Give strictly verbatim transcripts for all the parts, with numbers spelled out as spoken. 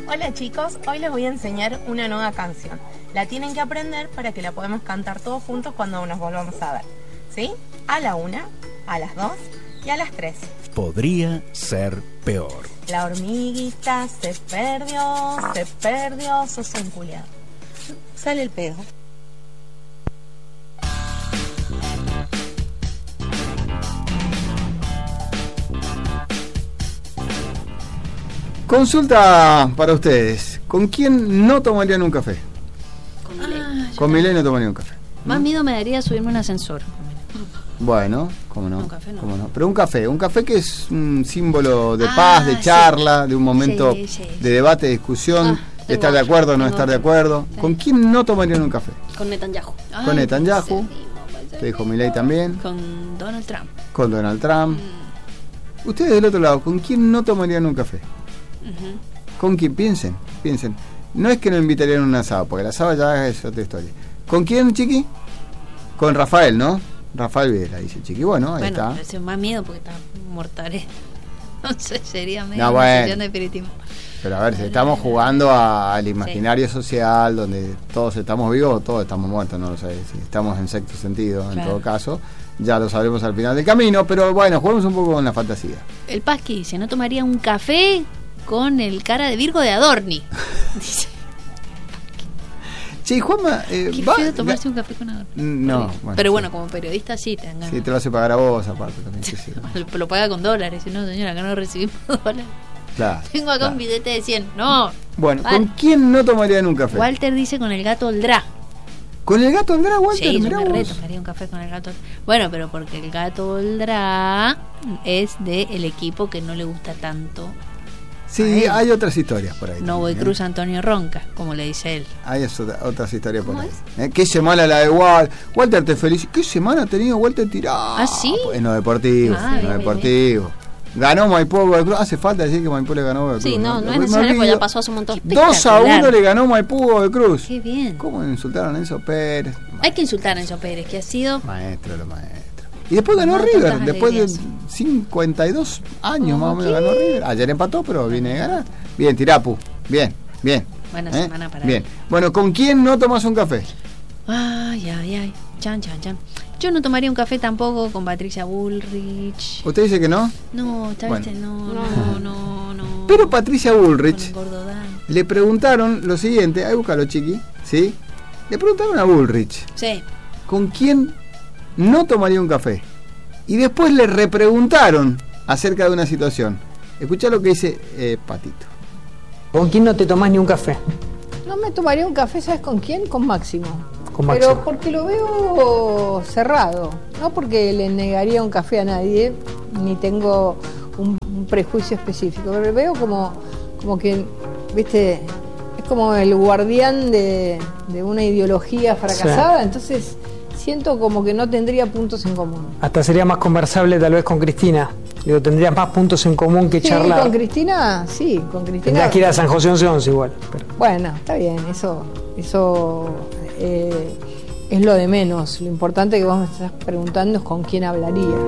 Hola chicos, hoy les voy a enseñar una nueva canción. La tienen que aprender para que la podamos cantar todos juntos cuando nos volvamos a ver. ¿Sí? A la una, a las dos y a las tres. Podría ser peor. La hormiguita se perdió, se perdió, sos un culiado. Sale el pedo. Consulta para ustedes. ¿Con quién no tomarían un café? Con Milei. Ah, Con Milei no tomaría un café. Más miedo me daría subirme a un ascensor. Bueno, cómo no, Un café no. cómo no. Pero un café, un café que es un símbolo de Ah, paz, de sí. charla, de un momento Sí, sí, sí. de debate, de discusión, Ah, de tengo estar de otro, acuerdo o no tengo estar de otro. acuerdo. Sí. ¿Con quién no tomarían un café? Con Netanyahu. Ay, Con Netanyahu, puede ser mismo, puede ser te dijo mismo. Milei también, Con Donald Trump. con Donald Trump. Mm. Ustedes del otro lado, ¿con quién no tomarían un café? Ujú. ¿Con quién? Piensen, piensen. No es que no invitarían a un asado, porque el asado ya es otra historia. ¿Con quién, Chiqui? Con Rafael, ¿no? Rafael Videla, dice Chiqui. Bueno, ahí Bueno, está. pero ese es más miedo porque está mortaré. No sé, sería medio No, una bueno. sesión de espiritismo. Pero a ver, si estamos jugando a- al imaginario social, donde todos estamos vivos o todos estamos muertos, no lo sé. Si estamos en sexto sentido, en Claro. todo caso, ya lo sabremos al final del camino. Pero bueno, juguemos un poco con la fantasía. El Pasqui dice, no tomaría un café con el cara de Virgo de Adorni. Dice, Che, Juanma, eh, qué va- feo tomarse un café con Adorni. No, Horrible. bueno, Pero sí. bueno, como periodista sí, te dan ganas. Sí, te lo hace pagar a vos aparte también. Sí, sí. Lo, lo paga con dólares. Y no, señora, acá no recibimos dólares. Claro, Tengo acá claro. un billete de cien. No. Bueno, Vale. ¿con quién no tomarían un café? Walter dice con el gato Oldrá. ¿Con el gato Andrés Walter? Sí, yo Mirá me vos. reto, me haría un café con el gato. Bueno, pero porque el gato Oldrá es del equipo que no le gusta tanto. Sí, a él. hay otras historias por ahí. No voy también, ¿eh? Cruz Antonio Ronca, como le dice él. Hay es otra- otras historias por ¿Cómo ahí. ¿Eh? Qué semana la de Walter. Walter, te felicito. ¿Qué semana ha tenido Walter tirado? ¿Ah, sí? En lo deportivo. Ah, en lo bien, bien, deportivo. Ganó Maipú Godoy Cruz. Hace falta decir que Maipú le ganó Godoy Cruz. Sí, no, no es Me necesario porque ya olvido. pasó hace un montón. dos a uno le ganó Maipú Godoy Cruz. Qué bien. ¿Cómo insultaron a Enzo Pérez? Hay que insultar a Enzo Pérez, que ha sido... Maestro, lo maestro. Y después ganó No, River, tantas después de alegrías. cincuenta y dos años más o menos ¿Qué? ganó River. Ayer empató, pero viene a ganar. Bien, Tirapu. Bien, bien. Buena ¿Eh? semana para Bien. él. Bueno, ¿con quién no tomas un café? Ay, ay, ay. Chan, chan, chan. Yo no tomaría un café tampoco con Patricia Bullrich. ¿Usted dice que no? No, está Bueno. viste, no, no, no, no. Pero Patricia Con el Bullrich gordo Dan. le preguntaron lo siguiente, ahí búscalo, Chiqui, ¿sí? Le preguntaron a Bullrich, Sí. ¿con quién no tomaría un café? Y después le repreguntaron acerca de una situación. Escuchá lo que dice eh, Patito. ¿Con quién no te tomás ni un café? No me tomaría un café, ¿sabes con quién? Con Máximo. Con Pero Máximo. porque lo veo cerrado, no porque le negaría un café a nadie, ni tengo un, un prejuicio específico, pero lo veo como, como que, viste, es como el guardián de, de una ideología fracasada, entonces siento como que no tendría puntos en común. Hasta sería más conversable tal vez con Cristina. Digo, tendrías más puntos en común que Sí, charlar. con Cristina, sí, con Cristina. Tendrías que ir a San José once once igual. Pero... Bueno, está bien, eso, eso eh, es lo de menos. Lo importante que vos me estás preguntando es con quién hablaría.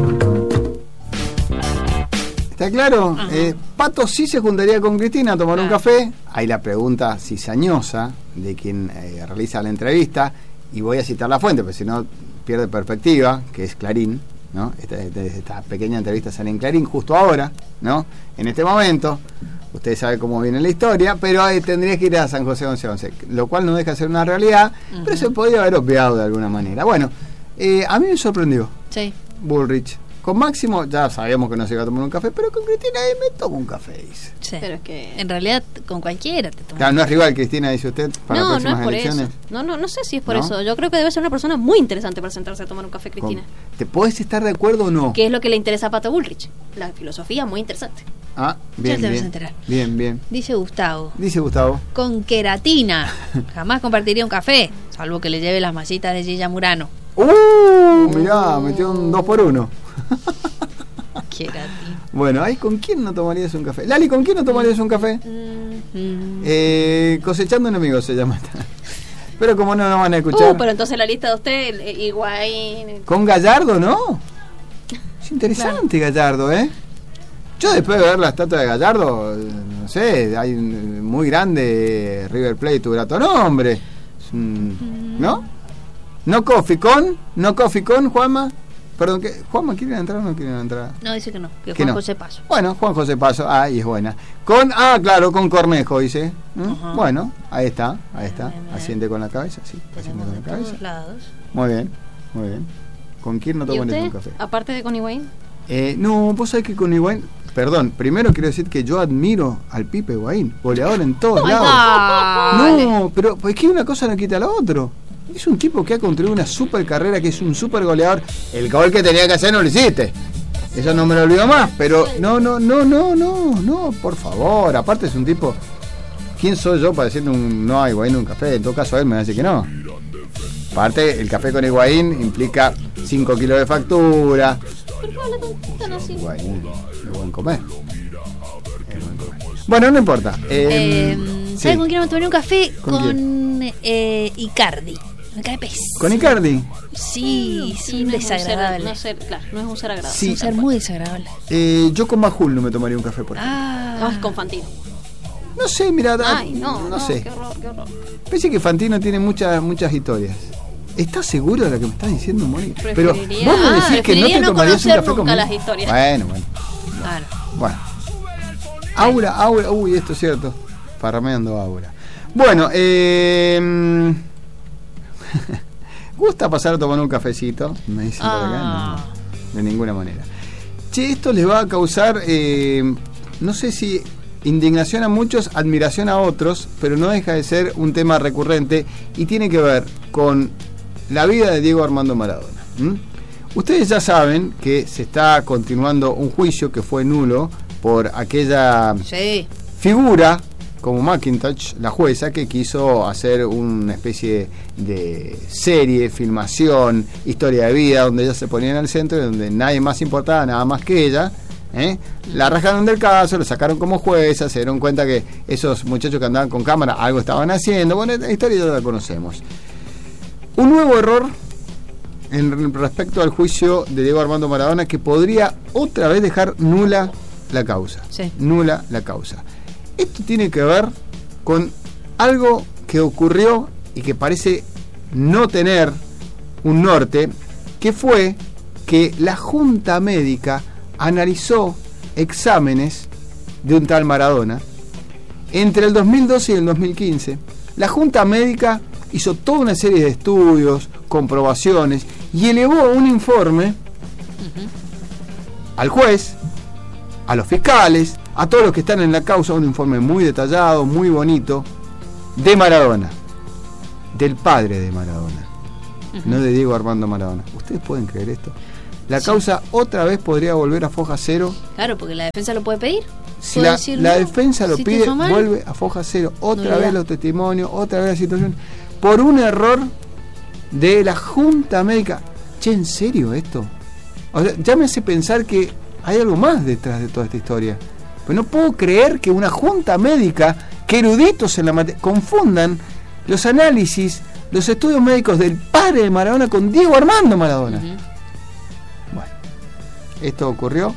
¿Está claro? Eh, Pato sí se juntaría con Cristina a tomar un Ah. café. Hay la pregunta cizañosa de quien eh, realiza la entrevista. Y voy a citar la fuente, porque si no pierde perspectiva, que es Clarín, ¿no? Esta, esta, esta pequeña entrevista sale en Clarín justo ahora, ¿no? En este momento. Ustedes saben cómo viene la historia, pero eh, tendría que ir a San José once once, lo cual no deja de ser una realidad, Ujú. pero se podría haber obviado de alguna manera. Bueno, eh, a mí me sorprendió Sí. Bullrich. Con Máximo ya sabíamos que no se iba a tomar un café, pero con Cristina eh, me tomo un café, dice. Sí. Pero es que... En realidad, con cualquiera te tomas. Claro, no es rival Cristina, dice usted, para No, no próximas es por elecciones. eso. No, no, no sé si es por ¿No? eso. Yo creo que debe ser una persona muy interesante para sentarse a tomar un café, Cristina. Con- ¿Te podés estar de acuerdo o no? ¿Qué es lo que le interesa a Pato Bullrich? La filosofía muy interesante. Ah, bien, Ya te vas a bien. enterar. Bien, bien. Dice Gustavo. Dice Gustavo. Con queratina. Jamás compartiría un café, salvo que le lleve las masitas de Gilla Murano. ¡Uh! Mirá, metió un dos por uno. Queratina. Bueno, ahí ¿con quién no tomarías un café? Lali, ¿con quién no tomarías un café? Mm. Eh, cosechando enemigos se llama esta. Pero como no nos van a escuchar. Uh, pero entonces la lista de usted, eh, Higuaín... Con Gallardo, ¿no? Es interesante Gallardo, ¿eh? Yo después de ver la estatua de Gallardo, eh, no sé, hay un, muy grande River Plate, tu grato nombre. Es un, ¿no? No coffee con, no coffee con, Juanma. Perdón, ¿qué? ¿Juanma quiere entrar o no quiere entrar? No, dice que no, que Que Juan no. José Paso. Bueno, Juan José Paso, ahí es buena. Con, ah, claro, con Cornejo, dice. ¿Mm? Ajá. Bueno, ahí está, ahí está. Bien, bien. Asiente con la cabeza, sí, asiente Tenemos con de la cabeza. todos lados. Muy bien, muy bien. ¿Con quién no ¿Y toman un usted, café? aparte de con Higuaín? Eh, no, vos sabés que con Higuaín, perdón, primero quiero decir que yo admiro al Pipe Higuaín, goleador en todos lados. Dale. No, pero es que una cosa no quita la otra. Es un tipo que ha construido una super carrera, que es un super goleador. El gol que tenía que hacer no lo hiciste. Eso no me lo olvido más, pero no, no, no, no, no, no, por favor. Aparte es un tipo... ¿Quién soy yo para decirle un no a Higuaín un café? En todo caso él me va a decir que no. Aparte, el café con Higuaín implica cinco kilos de factura. ¿Por qué habla tan, tan así? Higuaín, es buen comer. Es buen comer. Bueno, no importa. Eh, Eh, sí. ¿Sabes con quién me tomé un café? ¿Con Con, eh, Icardi. Me cae pésimo. ¿Con Icardi? Sí, es Sí, un no es un ser- desagradable. no ser- claro, no es un ser agradable. Sí. Es un ser muy desagradable. Eh, yo con Majul no me tomaría un café por ejemplo. Ah, No, es con Fantino. No sé, mira, da- Ay, no, no, sé. qué horror, qué horror. Pensé que Fantino tiene muchas muchas historias. ¿Estás seguro de lo que me estás diciendo, Moni? Pero Preferiría- vos me ah, decís que no preferiría te no tomarías un conocer café nunca conmigo. las historias. Bueno, bueno, claro. bueno. Aura, Aura, uy, esto es cierto. Parrameando Aura. Bueno, eh... ¿gusta pasar a tomar un cafecito? Me dicen por acá. Ah. No, de ninguna manera. Che, esto les va a causar, eh, no sé si indignación a muchos, admiración a otros, pero no deja de ser un tema recurrente y tiene que ver con la vida de Diego Armando Maradona. ¿Mm? Ustedes ya saben que se está continuando un juicio que fue nulo por aquella Sí. figura como McIntosh, la jueza, que quiso hacer una especie de serie, filmación, historia de vida, donde ella se ponía en el centro y donde nadie más importaba, nada más que ella. ¿eh? La rajaron del caso, lo sacaron como jueza, se dieron cuenta que esos muchachos que andaban con cámara algo estaban haciendo. Bueno, esta historia ya la conocemos. Un nuevo error en respecto al juicio de Diego Armando Maradona que podría otra vez dejar nula la causa. Sí. Nula la causa. Esto tiene que ver con algo que ocurrió y que parece no tener un norte, que fue que la Junta Médica analizó exámenes de un tal Maradona entre el dos mil doce y el dos mil quince. La Junta Médica hizo toda una serie de estudios, comprobaciones y elevó un informe al juez, a los fiscales, a todos los que están en la causa, un informe muy detallado, muy bonito, de Maradona, del padre de Maradona, uh-huh. no de Diego Armando Maradona. ¿Ustedes pueden creer esto? La sí. causa otra vez podría volver a foja cero. Claro, porque la defensa lo puede pedir. Si la, decir, la no, defensa lo si pide, vuelve a foja cero. Otra no vez los testimonios, otra vez la situación. Por un error de la Junta Médica. Che, ¿en serio esto? O sea, ya me hace pensar que hay algo más detrás de toda esta historia. Pues no puedo creer que una Junta Médica, que eruditos en la materia, confundan los análisis, los estudios médicos del padre de Maradona con Diego Armando Maradona. Uh-huh. Bueno, esto ocurrió.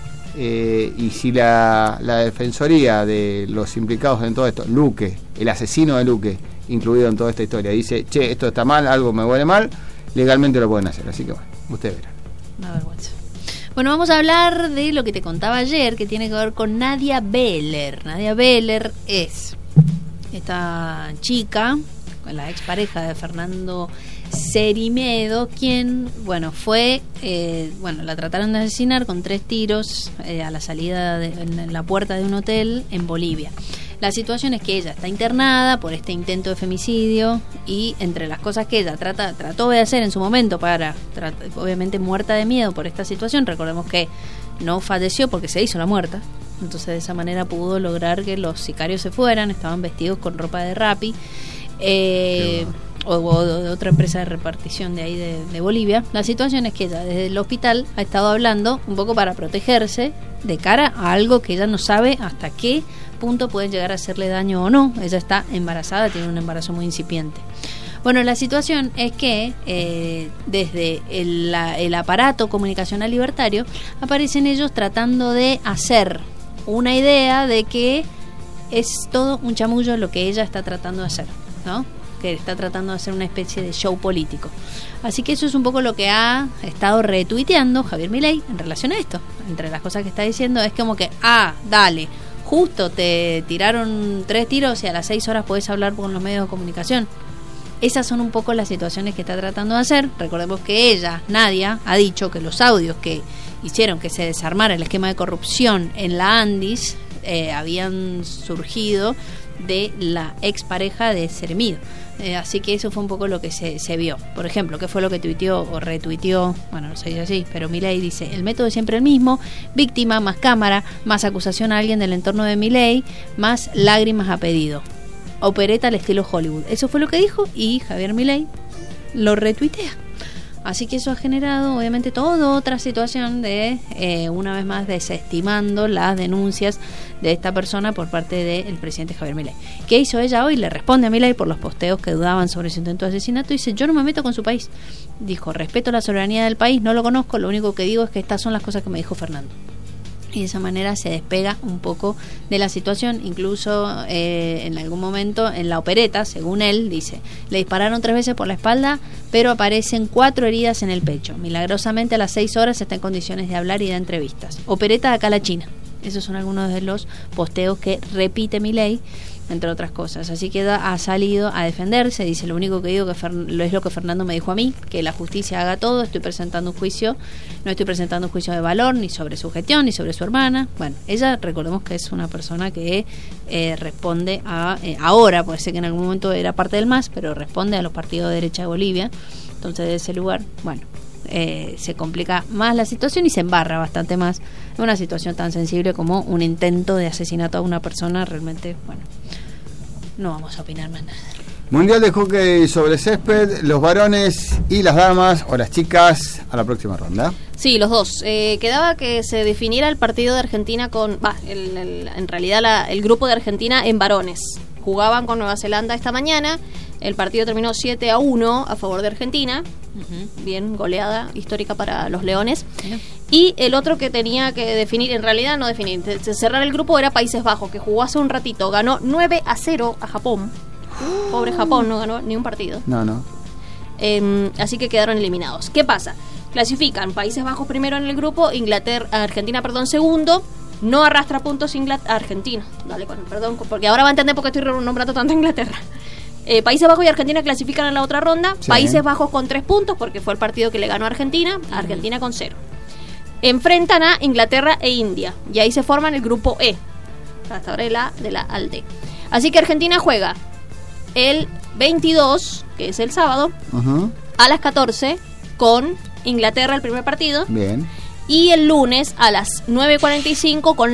Eh, y si la, la defensoría de los implicados en todo esto, Luque, el asesino de Luque, incluido en toda esta historia, dice, che, esto está mal, algo me huele mal, legalmente lo pueden hacer. Así que bueno, ustedes verán. Una vergüenza. Bueno, vamos a hablar de lo que te contaba ayer, que tiene que ver con Nadia Beller. Nadia Beller es esta chica, la expareja de Fernando Cerimedo, quien, bueno, fue, eh, bueno, la trataron de asesinar con tres tiros eh, a la salida de, en la puerta de un hotel en Bolivia. La situación es que ella está internada por este intento de femicidio y entre las cosas que ella trata, trató de hacer en su momento para, trat, obviamente muerta de miedo por esta situación, recordemos que no falleció porque se hizo la muerta, entonces de esa manera pudo lograr que los sicarios se fueran, estaban vestidos con ropa de Rappi, eh, o, o de otra empresa de repartición de ahí de, de Bolivia. La situación es que ella desde el hospital ha estado hablando un poco para protegerse de cara a algo que ella no sabe hasta qué punto puede llegar a hacerle daño o no. Ella está embarazada, tiene un embarazo muy incipiente. Bueno, la situación es que eh, desde el, la, el aparato comunicacional libertario aparecen ellos tratando de hacer una idea de que es todo un chamullo lo que ella está tratando de hacer, ¿no? Que está tratando de hacer una especie de show político. Así que eso es un poco lo que ha estado retuiteando Javier Milei en relación a esto. Entre las cosas que está diciendo es como que, ah, dale, justo te tiraron tres tiros y a las seis horas podés hablar con los medios de comunicación. Esas son un poco las situaciones que está tratando de hacer. Recordemos que ella, Nadia, ha dicho que los audios que hicieron que se desarmara el esquema de corrupción en la Andis eh, habían surgido de la expareja de Seremido. Eh, así que eso fue un poco lo que se, se vio. Por ejemplo, ¿qué fue lo que tuiteó o retuiteó? Bueno, no se dice así, pero Milei dice: el método es siempre el mismo, víctima más cámara, más acusación a alguien del entorno de Milei, más lágrimas a pedido. Opereta al estilo Hollywood. Eso fue lo que dijo y Javier Milei lo retuitea. Así que eso ha generado obviamente toda otra situación de, eh, una vez más, desestimando las denuncias de esta persona por parte del presidente Javier Milei. ¿Qué hizo ella hoy? Le responde a Milei por los posteos que dudaban sobre su intento de asesinato. Dice: yo no me meto con su país. Dijo: respeto la soberanía del país, no lo conozco, lo único que digo es que estas son las cosas que me dijo Fernando. Y de esa manera se despega un poco de la situación. Incluso eh, en algún momento en la opereta, según él, dice: le dispararon tres veces por la espalda, pero aparecen cuatro heridas en el pecho. Milagrosamente a las seis horas está en condiciones de hablar y de entrevistas. Opereta de acá a la China. Esos son algunos de los posteos que repite Milei, entre otras cosas. Así que da, ha salido a defenderse. Dice: lo único que digo que Fer, lo es lo que Fernando me dijo a mí, que la justicia haga todo. Estoy presentando un juicio, no estoy presentando un juicio de valor ni sobre su gestión ni sobre su hermana. Bueno, ella, recordemos que es una persona que eh, responde a eh, ahora, puede ser que en algún momento era parte del M A S, pero responde a los partidos de derecha de Bolivia. Entonces, de ese lugar, bueno, Eh, se complica más la situación y se embarra bastante más en una situación tan sensible como un intento de asesinato a una persona. Realmente, bueno, no vamos a opinar más nada. Mundial de hockey sobre césped, los varones y las damas o las chicas a la próxima ronda. Sí, los dos. Eh, quedaba que se definiera el partido de Argentina con... Va, el, el, en realidad la, el grupo de Argentina en varones. Jugaban con Nueva Zelanda esta mañana. El partido terminó siete a uno a favor de Argentina. Uh-huh. Bien, goleada histórica para los Leones. Uh-huh. Y el otro que tenía que definir, en realidad no definir, cerrar el grupo, era Países Bajos, que jugó hace un ratito. Ganó nueve a cero a Japón. Uh. Pobre Japón, no ganó ni un partido. No, no. Eh, así que quedaron eliminados. ¿Qué pasa? Clasifican Países Bajos primero en el grupo, Inglaterra, Argentina, perdón, segundo. No arrastra puntos Inglaterra, Argentina. Dale con el perdón, porque ahora va a entender por qué estoy nombrando tanto a Inglaterra. Eh, Países Bajos y Argentina clasifican en la otra ronda. Sí. Países Bajos con tres puntos, porque fue el partido que le ganó a Argentina. Uh-huh. Argentina con cero. Enfrentan a Inglaterra e India. Y ahí se forman el grupo E. Hasta ahora el A de la al D. Así que Argentina juega el veintidós, que es el sábado, uh-huh, a las catorce, con Inglaterra el primer partido. Bien. Y el lunes a las nueve cuarenta y cinco con